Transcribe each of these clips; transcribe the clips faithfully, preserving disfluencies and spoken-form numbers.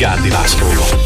Vigyárdi Lászlóval.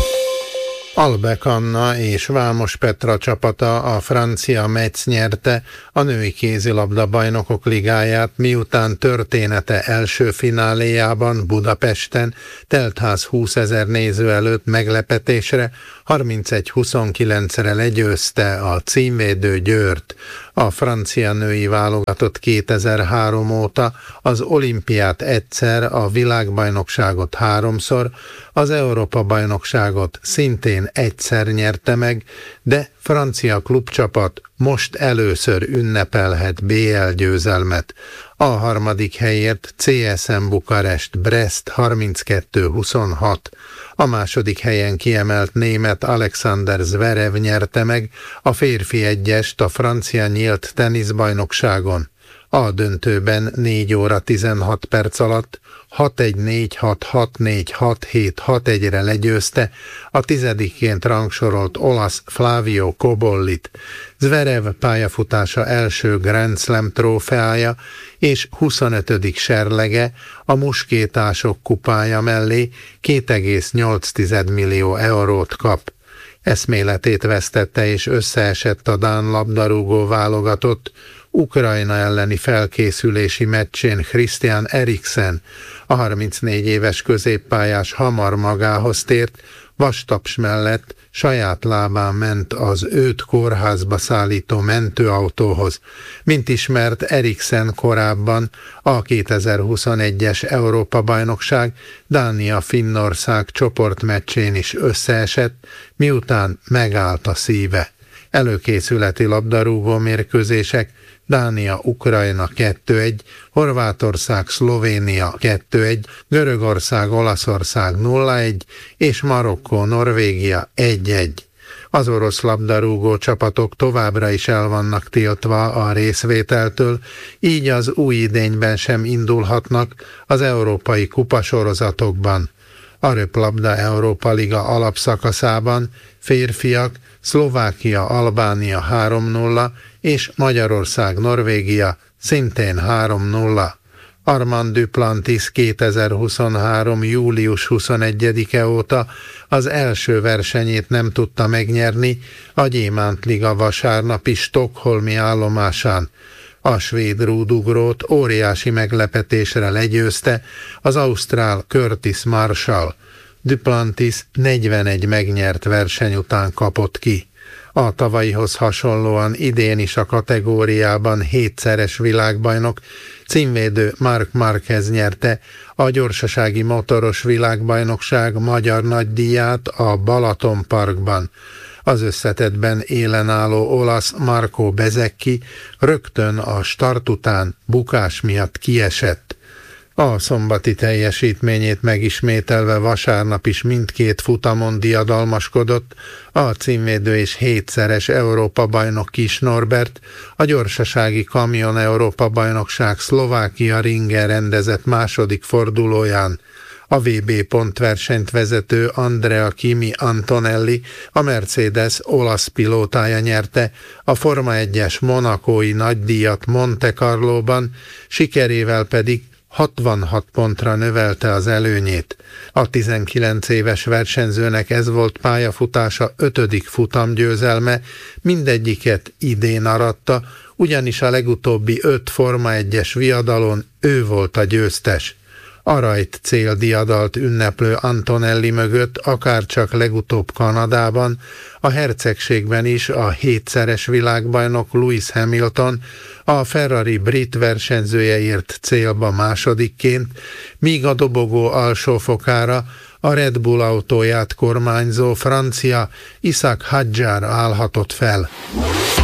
Albek Anna és Vámos Petra csapata, a francia Metz nyerte a női kézilabda bajnokok ligáját, miután története első fináléjában Budapesten teltház húszezer néző előtt meglepetésre harmincegy huszonkilencre legyőzte a címvédő Győrt. A francia női válogatott kétezer-három óta az olimpiát egyszer, a világbajnokságot háromszor, az Európa-bajnokságot szintén egyszer nyerte meg, de francia klubcsapat most először ünnepelhet bé el győzelmet. A harmadik helyért cé es em Bukarest Brest harminckettő huszonhat. A második helyen kiemelt német Alexander Zverev nyerte meg a férfi egyest a francia nyílt teniszbajnokságon. A döntőben négy óra tizenhat perc alatt hat egy négy hat hat négy hat hét hat egyre legyőzte a tizedikként rangsorolt olasz Flavio Cobollit. Zverev pályafutása első Grand Slam trófeája és huszonötödik serlege a muskétások kupája mellé két egész nyolc millió eurót kap. Eszméletét vesztette és összeesett a dán labdarúgó válogatott Ukrajna elleni felkészülési meccsén Christian Eriksen. A harmincnégy éves középpályás hamar magához tért, vastaps mellett saját lábán ment az őt kórházba szállító mentőautóhoz. Mint ismert, Eriksen korábban a kétezer-huszonegyes Európa-bajnokság Dánia-Finnország csoportmeccsén is összeesett, miután megállt a szíve. Előkészületi labdarúgó mérkőzések: Dánia-Ukrajna kettő egy, Horvátország-Szlovénia kettő egy, Görögország-Olaszország nulla egy és Marokkó-Norvégia egy egy. Az orosz labdarúgó csapatok továbbra is el vannak tiltva a részvételtől, így az új idényben sem indulhatnak az európai kupasorozatokban. A röplabda Európa Liga alapszakaszában férfiak Szlovákia-Albánia három nulla és Magyarország-Norvégia szintén három nulla. Armand Duplantis kétezer-huszonhárom. július huszonegyedike óta az első versenyét nem tudta megnyerni a Gyémánt Liga vasárnapi stockholmi állomásán. A svéd rúdugrót óriási meglepetésre legyőzte az ausztrál Curtis Marshall. Duplantis negyvenegy megnyert verseny után kapott ki. A tavalyihoz hasonlóan idén is a kategóriában hétszeres világbajnok, címvédő Marc Márquez nyerte a gyorsasági motoros világbajnokság magyar nagydíját a Balaton Parkban. Az összetettben élen álló olasz Marco Bezzecchi rögtön a start után bukás miatt kiesett. A szombati teljesítményét megismételve vasárnap is mindkét futamon diadalmaskodott a címvédő és hétszeres Európa-bajnok Kis Norbert a gyorsasági kamion Európa-bajnokság Szlovákia ringen rendezett második fordulóján. A vé bé pontversenyt vezető Andrea Kimi Antonelli, a Mercedes olasz pilótája nyerte a Forma egyes monakói nagydíjat Monte Carlóban, sikerével pedig hatvanhat pontra növelte az előnyét. A tizenkilenc éves versenyzőnek ez volt pályafutása ötödik futamgyőzelme, mindegyiket idén aratta, ugyanis a legutóbbi öt Forma egyes viadalon ő volt a győztes. A rajt céldiadalt ünneplő Antonelli mögött akárcsak legutóbb Kanadában, a hercegségben is a hétszeres világbajnok Lewis Hamilton, a Ferrari brit versenyzője ért célba másodikként, míg a dobogó alsófokára a Red Bull autóját kormányzó francia Isaac Hadjar állhatott fel.